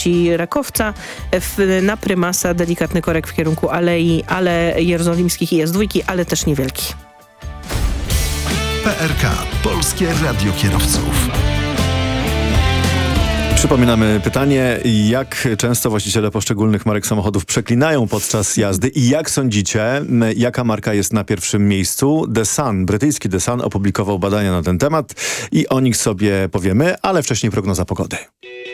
części Rakowca. Na Prymasa delikatny korek w kierunku ale Jerozolimskich i S2, ale też niewielki. PRK. Polskie Radio Kierowców. Przypominamy pytanie, jak często właściciele poszczególnych marek samochodów przeklinają podczas jazdy i jak sądzicie, jaka marka jest na pierwszym miejscu? The Sun, brytyjski The Sun opublikował badania na ten temat i o nich sobie powiemy, ale wcześniej prognoza pogody.